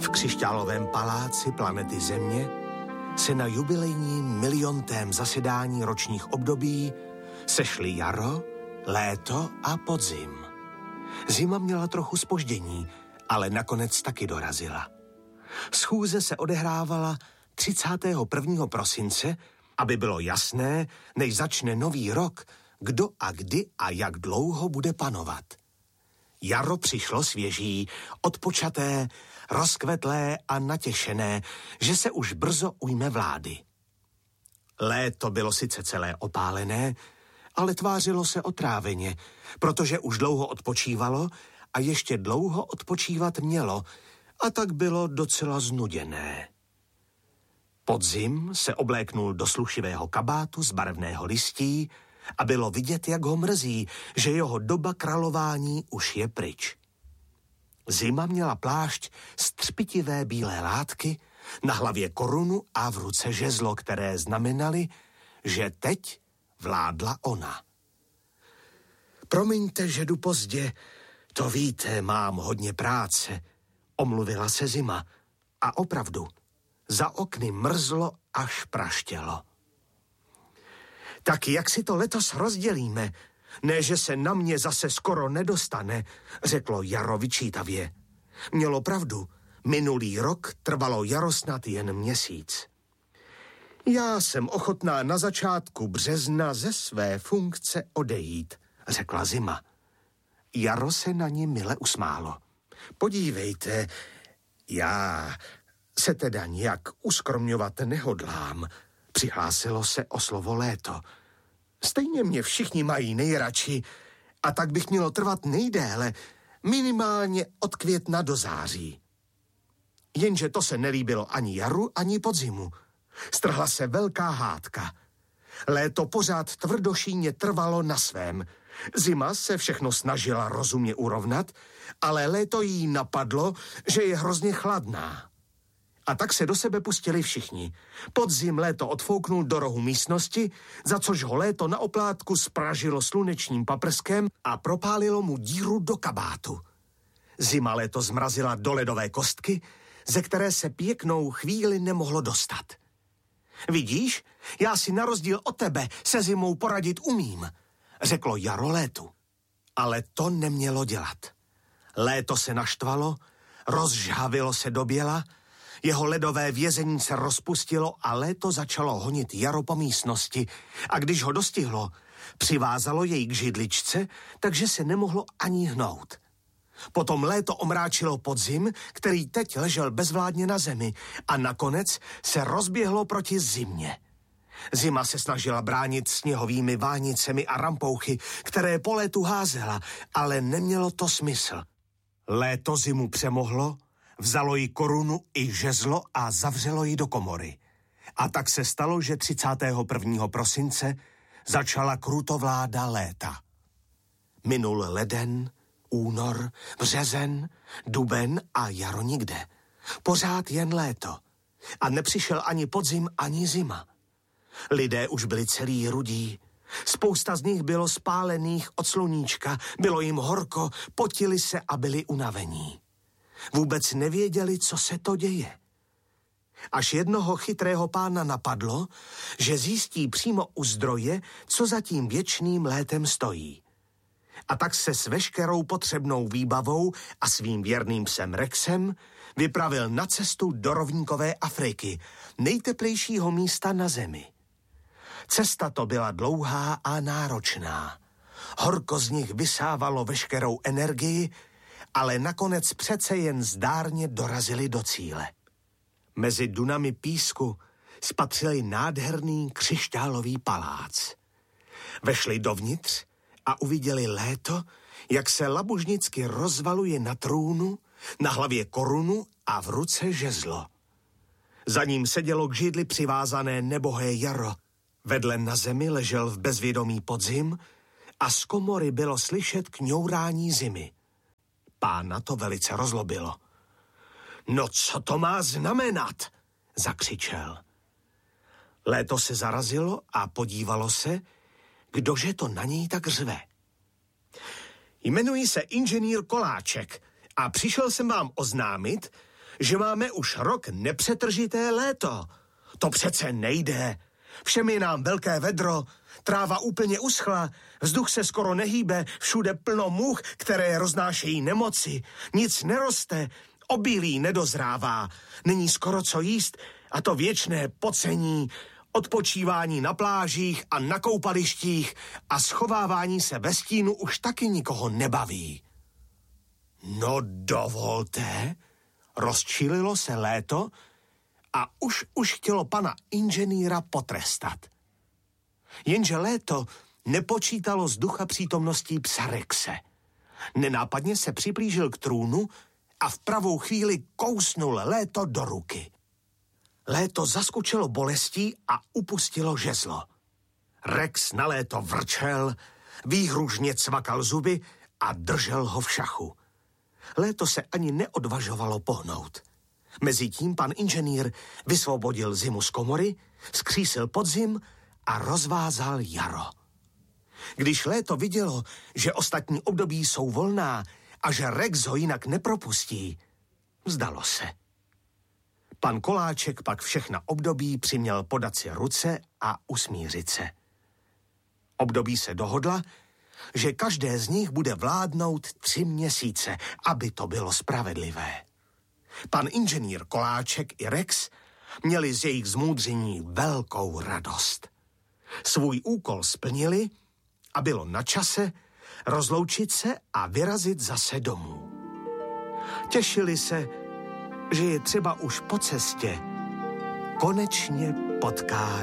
křišťálovém paláci planety Země se na jubilejním miliontém zasedání ročních období sešly jaro, léto a podzim. Zima měla trochu zpoždění, ale nakonec taky dorazila. Schůze se odehrávala 31. prosince, aby bylo jasné, než začne nový rok, kdo a kdy a jak dlouho bude panovat. Jaro přišlo svěží, odpočaté, rozkvetlé a natěšené, že se už brzo ujme vlády. Léto bylo sice celé opálené, ale tvářilo se otráveně, protože už dlouho odpočívalo a ještě dlouho odpočívat mělo, a tak bylo docela znuděné. Podzim se obléknul do slušivého kabátu z barevného listí a bylo vidět, jak ho mrzí, že jeho doba králování už je pryč. Zima měla plášť z třpitivé bílé látky, na hlavě korunu a v ruce žezlo, které znamenaly, že teď vládla ona. Promiňte, že jdu pozdě, to víte, mám hodně práce, omluvila se Zima. A opravdu, za okny mrzlo až praštělo. Tak jak si to letos rozdělíme? Ne, že se na mě zase skoro nedostane, řeklo jaro vyčítavě. Mělo pravdu, minulý rok trvalo jaro snad jen měsíc. Já jsem ochotná na začátku března ze své funkce odejít, řekla Zima. Jaro se na ní mile usmálo. Podívejte, já se teda nijak uskromňovat nehodlám, přihlásilo se o slovo léto. Stejně mě všichni mají nejradši a tak bych mělo trvat nejdéle, minimálně od května do září. Jenže to se nelíbilo ani jaru, ani podzimu. Strhla se velká hádka. Léto pořád tvrdošíně trvalo na svém. Zima se všechno snažila rozumně urovnat, ale léto jí napadlo, že je hrozně chladná. A tak se do sebe pustili všichni. Podzim léto odfouknul do rohu místnosti, za což ho léto na oplátku spražilo slunečním paprskem a propálilo mu díru do kabátu. Zima léto zmrazila do ledové kostky, ze které se pěknou chvíli nemohlo dostat. Vidíš, já si na rozdíl od tebe se zimou poradit umím, řeklo jaro létu. Ale to nemělo dělat. Léto se naštvalo, rozžhavilo se do běla, jeho ledové vězení se rozpustilo a léto začalo honit jaro po místnosti a když ho dostihlo, přivázalo jej k židličce, takže se nemohlo ani hnout. Potom léto omráčilo podzim, který teď ležel bezvládně na zemi a nakonec se rozběhlo proti zimě. Zima se snažila bránit sněhovými vánicemi a rampouchy, které po létu házela, ale nemělo to smysl. Léto zimu přemohlo, vzalo jí korunu i žezlo a zavřelo ji do komory. A tak se stalo, že 31. prosince začala krutovláda léta. Minul leden, únor, březen, duben a jaro nikde. Pořád jen léto. A nepřišel ani podzim, ani zima. Lidé už byli celý rudí. Spousta z nich bylo spálených od sluníčka, bylo jim horko, potili se a byli unavení. Vůbec nevěděli, co se to děje. Až jednoho chytrého pána napadlo, že zjistí přímo u zdroje, co za tím věčným létem stojí. A tak se s veškerou potřebnou výbavou a svým věrným psem Rexem vypravil na cestu do rovníkové Afriky, nejteplejšího místa na zemi. Cesta to byla dlouhá a náročná. Horko z nich vysávalo veškerou energii, ale nakonec přece jen zdárně dorazili do cíle. Mezi dunami písku spatřili nádherný křišťálový palác. Vešli dovnitř a uviděli léto, jak se labužnicky rozvaluje na trůnu, na hlavě korunu a v ruce žezlo. Za ním sedělo k židli přivázané nebohé jaro. Vedle na zemi ležel v bezvědomí podzim a z komory bylo slyšet kňourání zimy. Pána to velice rozlobilo. No co to má znamenat? Zakřičel. Léto se zarazilo a podívalo se, kdože to na něj tak řve. Jmenuji se inženýr Koláček a přišel jsem vám oznámit, že máme už rok nepřetržité léto. To přece nejde. Všem je nám velké vedro, tráva úplně uschla, vzduch se skoro nehýbe, všude plno much, které roznášejí nemoci, nic neroste, obilí nedozrává, není skoro co jíst a to věčné pocení, odpočívání na plážích a na koupalištích a schovávání se ve stínu už taky nikoho nebaví. No dovolte, rozčílilo se léto a už chtělo pana inženýra potrestat. Jenže léto nepočítalo z ducha přítomností psa Rexe. Nenápadně se přiblížil k trůnu a v pravou chvíli kousnul léto do ruky. Léto zaskučelo bolestí a upustilo žezlo. Rex na léto vrčel, výhružně cvakal zuby a držel ho v šachu. Léto se ani neodvažovalo pohnout. Mezitím pan inženýr vysvobodil zimu z komory, skřísil podzim a rozvázal jaro. Když léto vidělo, že ostatní období jsou volná a že Rex ho jinak nepropustí, vzdalo se. Pan Koláček pak všechna období přiměl podat si ruce a usmířit se. Období se dohodla, že každé z nich bude vládnout 3 měsíce, aby to bylo spravedlivé. Pan inženýr Koláček i Rex měli z jejich zmoudření velkou radost. Svůj úkol splnili a bylo na čase rozloučit se a vyrazit zase domů. Těšili se, že je třeba už po cestě konečně potkat